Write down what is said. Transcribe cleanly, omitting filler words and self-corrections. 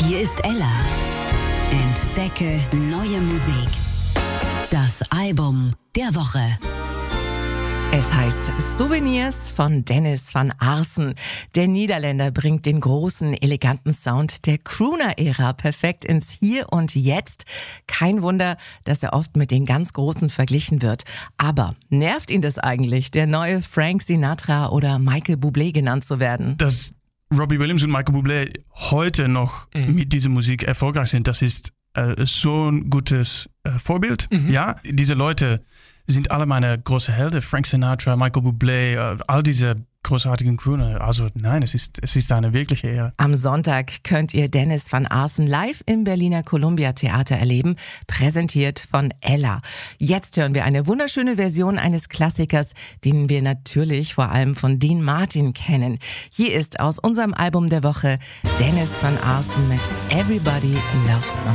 Hier ist Ella. Entdecke neue Musik. Das Album der Woche. Es heißt Souvenirs von Dennis van Aarsen. Der Niederländer bringt den großen, eleganten Sound der Crooner-Ära perfekt ins Hier und Jetzt. Kein Wunder, dass er oft mit den ganz Großen verglichen wird. Aber nervt ihn das eigentlich, der neue Frank Sinatra oder Michael Bublé genannt zu werden? Dass Robbie Williams und Michael Bublé heute noch mit dieser Musik erfolgreich sind, das ist so ein gutes Vorbild. Ja, diese Leute sind alle meine großen Helden. Frank Sinatra, Michael Bublé, all diese großartigen Crooner. Also nein, es ist eine wirkliche Ehre. Am Sonntag könnt ihr Dennis van Aarsen live im Berliner Columbia Theater erleben, präsentiert von Ella. Jetzt hören wir eine wunderschöne Version eines Klassikers, den wir natürlich vor allem von Dean Martin kennen. Hier ist aus unserem Album der Woche Dennis van Aarsen mit Everybody Loves Somebody.